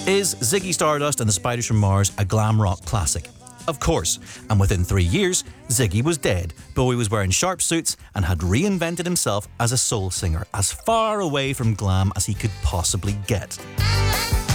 Is Ziggy Stardust and the Spiders from Mars a glam rock classic? Of course, and within 3 years, Ziggy was dead. Bowie was wearing sharp suits and had reinvented himself as a soul singer, as far away from glam as he could possibly get.